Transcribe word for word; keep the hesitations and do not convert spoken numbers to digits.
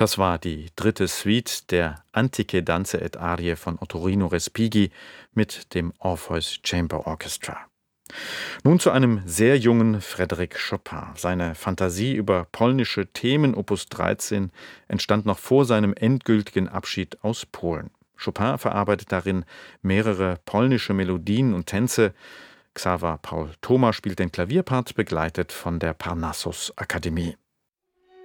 Das war die dritte Suite der Antiche Danze et Arie von Ottorino Respighi mit dem Orpheus Chamber Orchestra. Nun zu einem sehr jungen Frédéric Chopin. Seine Fantasie über polnische Themen Opus dreizehn entstand noch vor seinem endgültigen Abschied aus Polen. Chopin verarbeitet darin mehrere polnische Melodien und Tänze. Xaver Paul Thoma spielt den Klavierpart, begleitet von der Parnassus Akademie.